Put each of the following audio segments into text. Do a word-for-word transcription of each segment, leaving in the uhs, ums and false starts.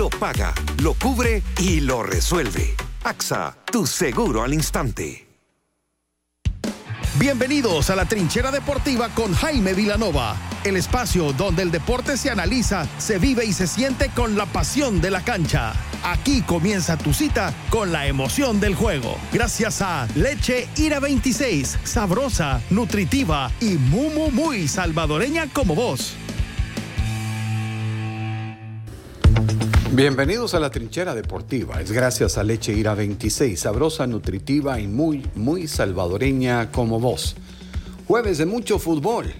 Lo paga, lo cubre y lo resuelve. A X A, tu seguro al instante. Bienvenidos a la Trinchera Deportiva con Jaime Vilanova, el espacio donde el deporte se analiza, se vive y se siente con la pasión de la cancha. Aquí comienza tu cita con la emoción del juego. Gracias a Leche Ira veintiséis, sabrosa, nutritiva y muy, muy, muy salvadoreña como vos. Bienvenidos a la Trinchera Deportiva. Es gracias a Leche Ira veintiséis, sabrosa, nutritiva y muy, muy salvadoreña como vos. Jueves de mucho fútbol,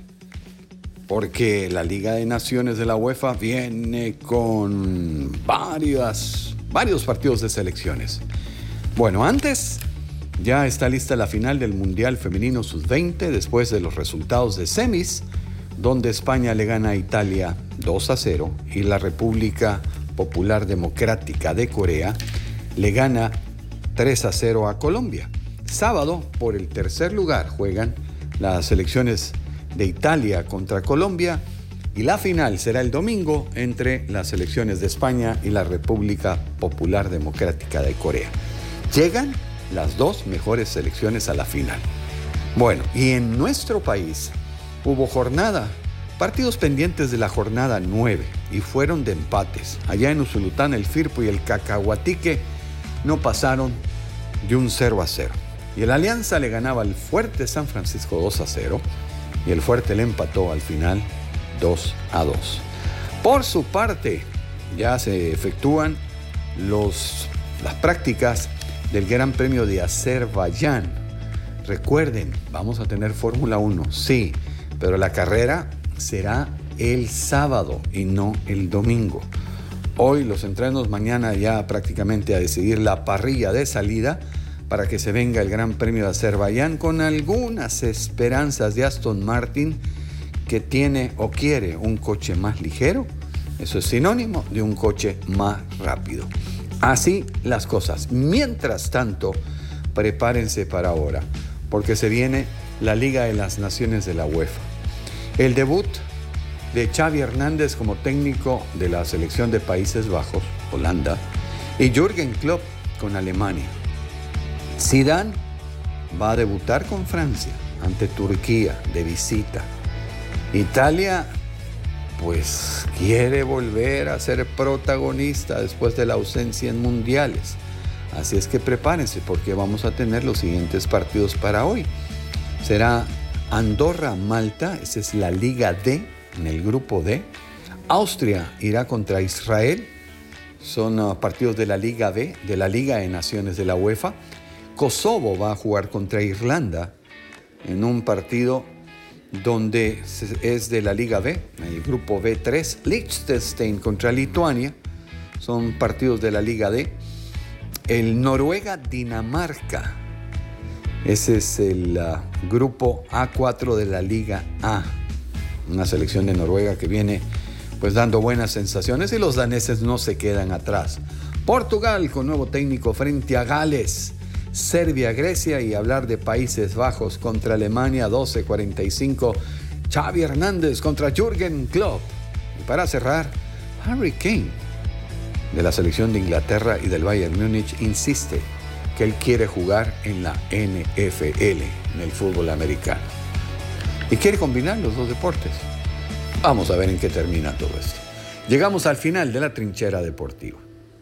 porque la Liga de Naciones de la UEFA viene con varias, varios partidos de selecciones. Bueno, antes ya está lista la final del Mundial Femenino sub veinte después de los resultados de semis, donde España le gana a Italia dos a cero y la República Popular Democrática de Corea le gana tres a cero a Colombia. Sábado, por el tercer lugar, juegan las selecciones de Italia contra Colombia y la final será el domingo entre las selecciones de España y la República Popular Democrática de Corea. Llegan las dos mejores selecciones a la final. Bueno, y en nuestro país hubo jornada, partidos pendientes de la jornada nueve y fueron de empates. Allá en Usulután, el Firpo y el Cacahuatique no pasaron de un cero a cero. Y el Alianza le ganaba al Fuerte San Francisco dos a cero y el Fuerte le empató al final dos a dos. Por su parte, ya se efectúan los, las prácticas del Gran Premio de Azerbaiyán. Recuerden, vamos a tener Fórmula uno, sí, pero la carrera será el sábado y no el domingo. Hoy los entrenos, mañana ya prácticamente a decidir la parrilla de salida para que se venga el Gran Premio de Azerbaiyán con algunas esperanzas de Aston Martin, que tiene o quiere un coche más ligero. Eso es sinónimo de un coche más rápido. Así las cosas. Mientras tanto, prepárense para ahora, porque se viene la Liga de las Naciones de la UEFA. El debut de Xavi Hernández como técnico de la selección de Países Bajos, Holanda, y Jürgen Klopp con Alemania. Zidane va a debutar con Francia ante Turquía de visita. Italia, pues, quiere volver a ser protagonista después de la ausencia en mundiales. Así es que prepárense, porque vamos a tener los siguientes partidos para hoy. Será Andorra-Malta, esa es la Liga D, en el grupo D. Austria irá contra Israel, son uh, partidos de la Liga B, de la Liga de Naciones de la UEFA. Kosovo va a jugar contra Irlanda en un partido donde es de la Liga B, en el grupo B tres. Liechtenstein contra Lituania, son partidos de la Liga D. El Noruega-Dinamarca, ese es el uh, grupo A cuatro de la Liga A. Una selección de Noruega que viene pues dando buenas sensaciones y los daneses no se quedan atrás. Portugal con nuevo técnico frente a Gales. Serbia, Grecia y hablar de Países Bajos contra Alemania doce cuarenta y cinco. Xavi Hernández contra Jürgen Klopp. Y para cerrar, Harry Kane de la selección de Inglaterra y del Bayern Múnich insiste que él quiere jugar en la N F L, en el fútbol americano. Y quiere combinar los dos deportes. Vamos a ver en qué termina todo esto. Llegamos al final de la Trinchera Deportiva.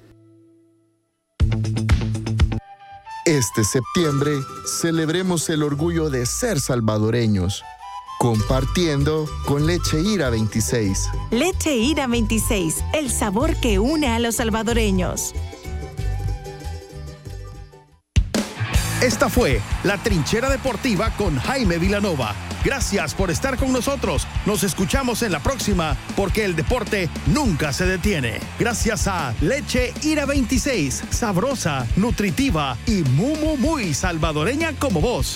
Este septiembre celebremos el orgullo de ser salvadoreños, compartiendo con Leche Ira veintiséis. Leche Ira veintiséis, el sabor que une a los salvadoreños. Esta fue la Trinchera Deportiva con Jaime Vilanova. Gracias por estar con nosotros. Nos escuchamos en la próxima, porque el deporte nunca se detiene. Gracias a Leche Ira veintiséis, sabrosa, nutritiva y muy, muy, muy salvadoreña como vos.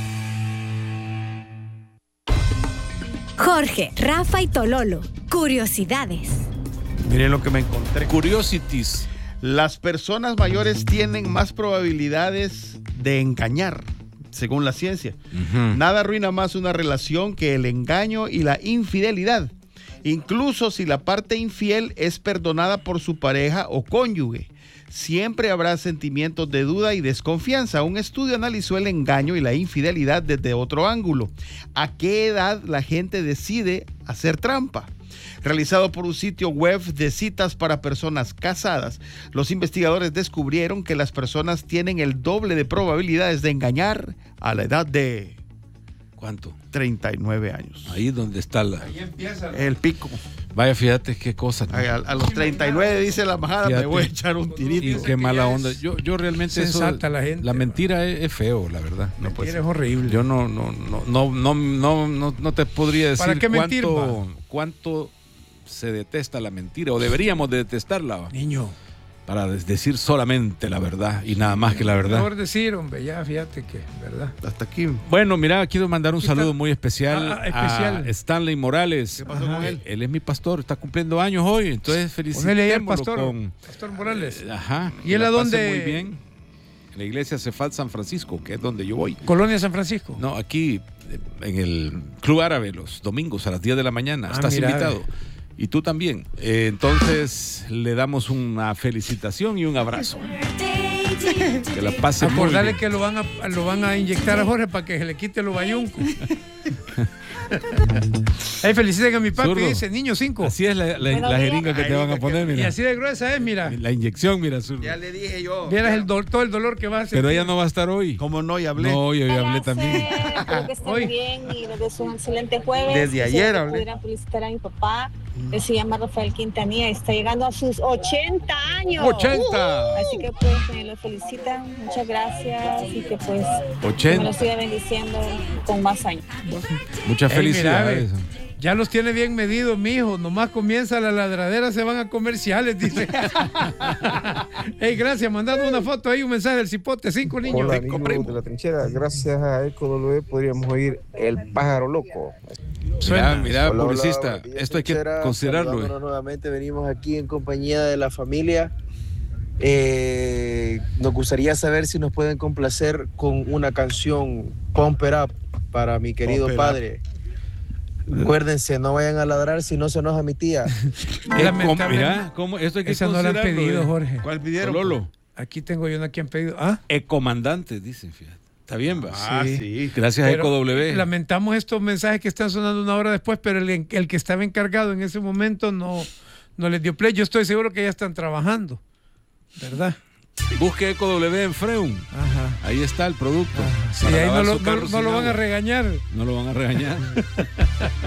Jorge, Rafa y Tololo, curiosidades. Miren lo que me encontré. Curiosities. Las personas mayores tienen más probabilidades de engañar, según la ciencia. Uh-huh. Nada arruina más una relación que el engaño y la infidelidad. incluso si la parte infiel es perdonada por su pareja o cónyuge. Siempre habrá sentimientos de duda y desconfianza. Un estudio analizó el engaño y la infidelidad desde otro ángulo. ¿A qué edad la gente decide hacer trampa? Realizado por un sitio web de citas para personas casadas, los investigadores descubrieron que las personas tienen el doble de probabilidades de engañar a la edad de... ¿Cuánto? treinta y nueve años. Ahí donde está la... Ahí empieza el pico. Vaya, fíjate qué cosa. ¿No? A, a los treinta y nueve dice la majada, fíjate, me voy a echar un tirito. Y qué mala onda. Yo, yo realmente eso... La, gente, la mentira es, es feo, la verdad. La mentira no es horrible. Yo no, no, no, no, no, no, no, no te podría decir ¿Para qué cuánto, mentir, cuánto se detesta la mentira, o deberíamos de detestarla. Niño. Para decir solamente la verdad y nada más que la verdad. Mejor decir, hombre, ya fíjate que, ¿verdad? Hasta aquí. Bueno, mira, quiero mandar un saludo muy especial, ah, especial a Stanley Morales. ¿Qué pasó con él? Él es mi pastor, está cumpliendo años hoy, entonces felicitémoslo pastor, con... Pastor Morales. Eh, ajá. ¿Y él a dónde? Muy bien. En la iglesia Cefal San Francisco, que es donde yo voy. ¿Colonia San Francisco? No, aquí en el Club Árabe, los domingos a las diez de la mañana. Ah, Estás mira, invitado. Y tú también. Eh, entonces le damos una felicitación y un abrazo. Que la pase muy bien. Acordarle que lo van, a, lo van a inyectar a Jorge para que se le quite los bayuncos. Hey, feliciten a mi papi, Zurdo. Dice niño cinco. Así es la, la, la jeringa que te van a poner, mira. Y así de gruesa es, mira. La inyección, mira, Zurdo. Ya le dije yo. Vieras el do, todo el dolor que va a hacer. Pero ella no va a estar hoy. ¿Cómo no? Ya hablé. No, yo ya hablé también. Espero que estén hoy. Bien y les deseo un excelente jueves. Desde ayer hablé. Pudieran felicitar a mi papá. Él se llama Rafael Quintanilla, está llegando a sus ochenta años. ochenta. Uh, así que pues me lo felicitan, muchas gracias y que pues ochenta. me lo siga bendiciendo con más años. Muchas felicidades. Hey, ya los tiene bien medidos, mijo. Nomás comienza la ladradera, se van a comerciales, dice. Hey, gracias. Mandando una foto ahí, un mensaje del cipote. Cinco niños. Hola, amigos de la trinchera. Gracias a Eco W podríamos oír El Pájaro Loco. Mira, mira, hola, publicista. Hola, esto hay que considerarlo. Eh. Nuevamente venimos aquí en compañía de la familia. Eh, nos gustaría saber si nos pueden complacer con una canción Pump It Up para mi querido Pump padre. Acuérdense, no vayan a ladrar si no se enoja mi tía. Eh, ¿cómo, mira, ¿cómo? Esto hay que Esa no la han pedido, eh. Jorge. ¿Cuál pidieron? Lolo. Aquí tengo yo una que han pedido. ¿Ah? Ecomandante, dicen, fíjate. Está bien, va. Ah, sí. sí. Gracias pero a Eco W. Lamentamos estos mensajes que están sonando una hora después, pero el, el que estaba encargado en ese momento no, no les dio play. Yo estoy seguro que ya están trabajando, ¿verdad? Busque Eco W en Freun. Ajá. Ahí está el producto. Sí, ahí no lo, no, no lo van a regañar. No lo van a regañar.